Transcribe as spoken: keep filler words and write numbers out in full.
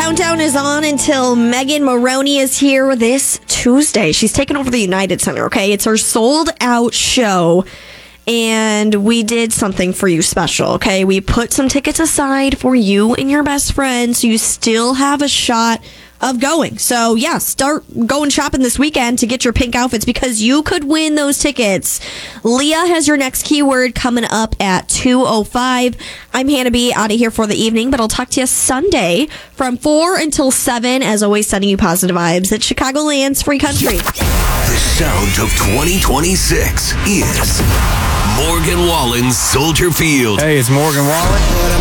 countdown is on until Megan Maroney is here this Tuesday. She's taking over the United Center, okay? It's her sold-out show, and we did something for you special, okay? We put some tickets aside for you and your best friend, so you still have a shot of going. So, yeah, start going shopping this weekend to get your pink outfits because you could win those tickets. Leah has your next keyword coming up at two oh five. I'm Hannah B. out of here for the evening, but I'll talk to you Sunday from four until seven. As always, sending you positive vibes at Chicagoland's Free Country. The sound of twenty twenty-six is Morgan Wallen's Soldier Field. Hey, it's Morgan Wallen.